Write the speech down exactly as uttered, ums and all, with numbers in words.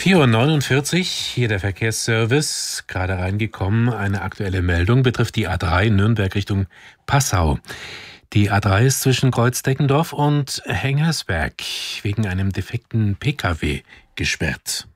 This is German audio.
vier Uhr neunundvierzig, hier der Verkehrsservice, gerade reingekommen. Eine aktuelle Meldung betrifft die A drei Nürnberg Richtung Passau. Die A drei ist zwischen Kreuz-Deckendorf und Hengersberg wegen einem defekten Pkw gesperrt.